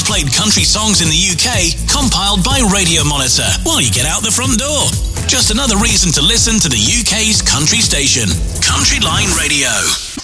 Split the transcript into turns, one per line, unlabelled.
best played country songs in the UK, compiled by Radio Monitor while you get out the front door. Just another reason to listen to the UK's country station, Country Line Radio.